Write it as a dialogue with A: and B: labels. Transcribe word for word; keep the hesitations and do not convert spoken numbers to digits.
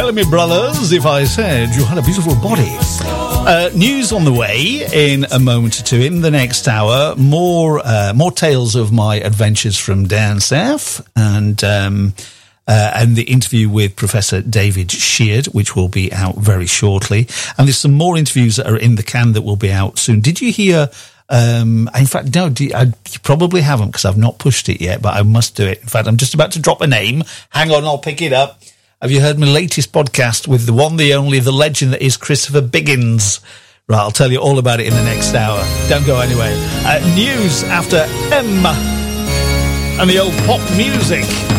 A: telling me, brothers, if I said you had a beautiful body? Uh, news on the way in a moment or two. In the next hour, more uh, more tales of my adventures from down south, and um, uh, and the interview with Professor David Sheard, which will be out very shortly. And there's some more interviews that are in the can that will be out soon. Did you hear? Um, in fact, no, do you, I, you probably haven't because I've not pushed it yet, but I must do it. In fact, I'm just about to drop a name. Hang on, I'll pick it up. Have you heard my latest podcast with the one, the only, the legend that is Christopher Biggins? Right, I'll tell you all about it in the next hour. Don't go anyway. Uh, news after Emma and the old pop music.